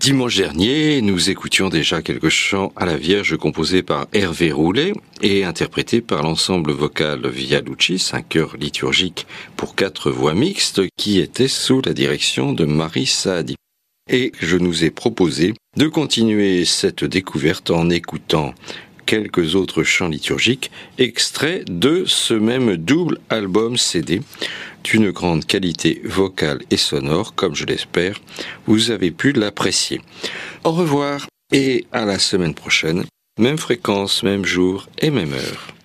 Dimanche dernier, nous écoutions déjà quelques chants à la Vierge composés par Hervé Roulet et interprétés par l'ensemble vocal Via Lucis, un chœur liturgique pour 4 voix mixtes qui était sous la direction de Marie Saadi. Et je nous ai proposé de continuer cette découverte en écoutant quelques autres chants liturgiques extraits de ce même double album CD d'une grande qualité vocale et sonore, comme je l'espère, vous avez pu l'apprécier. Au revoir et à la semaine prochaine, même fréquence, même jour et même heure.